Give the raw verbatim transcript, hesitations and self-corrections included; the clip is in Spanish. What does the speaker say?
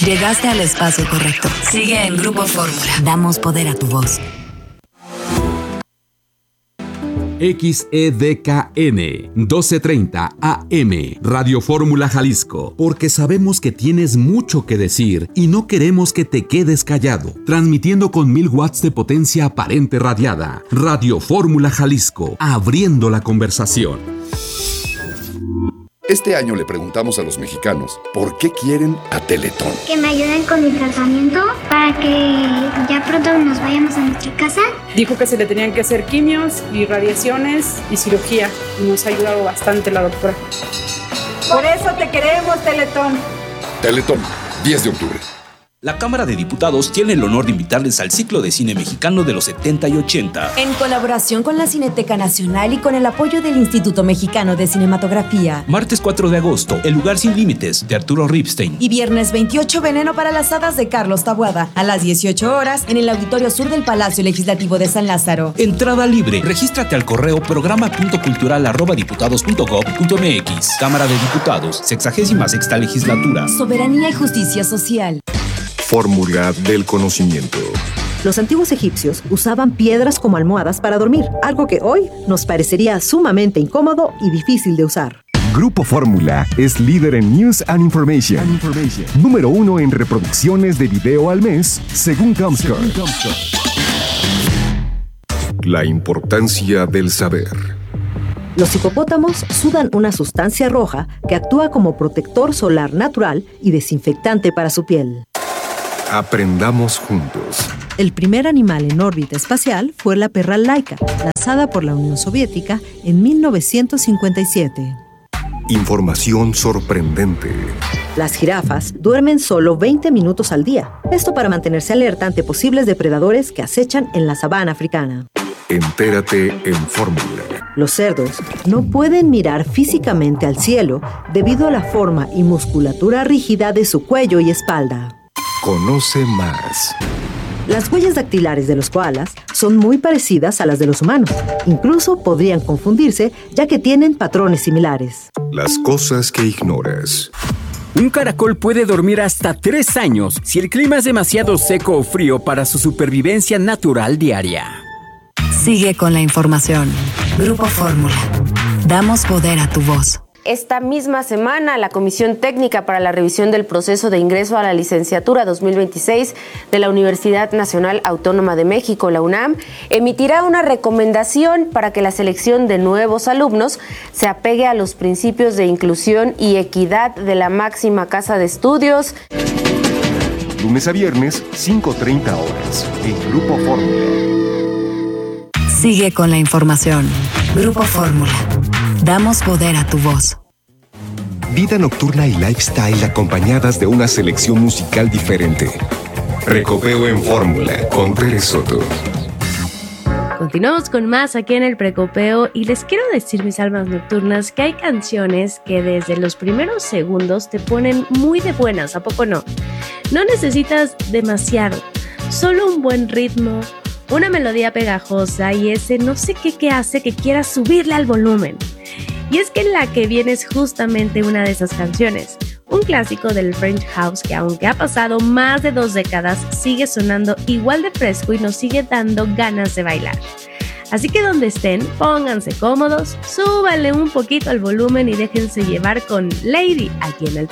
Llegaste al espacio correcto. Sigue en Grupo Fórmula. Damos poder a tu voz. X E D K N doce treinta A M Radio Fórmula Jalisco, porque sabemos que tienes mucho que decir y no queremos que te quedes callado. Transmitiendo con mil watts de potencia aparente radiada. Radio Fórmula Jalisco, abriendo la conversación. Este año le preguntamos a los mexicanos por qué quieren a Teletón. Que me ayuden con mi tratamiento para que ya pronto nos vayamos a nuestra casa. Dijo que se le tenían que hacer quimios y radiaciones y cirugía. Y nos ha ayudado bastante la doctora. Por eso te queremos, Teletón. Teletón, diez de octubre. La Cámara de Diputados tiene el honor de invitarles al ciclo de cine mexicano de los setenta y ochenta. En colaboración con la Cineteca Nacional y con el apoyo del Instituto Mexicano de Cinematografía. Martes cuatro de agosto, El lugar sin límites, de Arturo Ripstein. Y viernes veintiocho, Veneno para las hadas, de Carlos Taboada. A las dieciocho horas, en el Auditorio Sur del Palacio Legislativo de San Lázaro. Entrada libre. Regístrate al correo programa punto cultural arroba diputados punto gob punto mx. Cámara de Diputados, sexagésima sexta legislatura. Soberanía y justicia social. Fórmula del conocimiento. Los antiguos egipcios usaban piedras como almohadas para dormir, algo que hoy nos parecería sumamente incómodo y difícil de usar. Grupo Fórmula es líder en News and Information. And Information. Número uno en reproducciones de video al mes, según Comscore. Según Comscore. La importancia del saber. Los hipopótamos sudan una sustancia roja que actúa como protector solar natural y desinfectante para su piel. Aprendamos juntos. El primer animal en órbita espacial fue la perra Laika, lanzada por la Unión Soviética en mil novecientos cincuenta y siete. Información sorprendente. Las jirafas duermen solo veinte minutos al día. Esto para mantenerse alerta ante posibles depredadores que acechan en la sabana africana. Entérate en Fórmula. Los cerdos no pueden mirar físicamente al cielo debido a la forma y musculatura rígida de su cuello y espalda. Conoce más. Las huellas dactilares de los koalas son muy parecidas a las de los humanos. Incluso podrían confundirse, ya que tienen patrones similares. Las cosas que ignoras. Un caracol puede dormir hasta tres años si el clima es demasiado seco o frío para su supervivencia natural diaria. Sigue con la información. Grupo Fórmula. Damos poder a tu voz. Esta misma semana, la Comisión Técnica para la Revisión del Proceso de Ingreso a la Licenciatura dos mil veintiséis de la Universidad Nacional Autónoma de México, la UNAM, emitirá una recomendación para que la selección de nuevos alumnos se apegue a los principios de inclusión y equidad de la máxima casa de estudios. Lunes a viernes, cinco treinta horas, en Grupo Fórmula. Sigue con la información. Grupo Fórmula. Damos poder a tu voz. Vida nocturna y lifestyle acompañadas de una selección musical diferente. Precopeo en Fórmula con Tere Soto. Continuamos con más aquí en el Precopeo y les quiero decir, mis almas nocturnas, que hay canciones que desde los primeros segundos te ponen muy de buenas, ¿a poco no? No necesitas demasiado, solo un buen ritmo, una melodía pegajosa y ese no sé qué que hace que quieras subirle al volumen. Y es que la que viene es justamente una de esas canciones, un clásico del French House que aunque ha pasado más de dos décadas sigue sonando igual de fresco y nos sigue dando ganas de bailar. Así que donde estén, pónganse cómodos, súbanle un poquito al volumen y déjense llevar con Lady aquí en el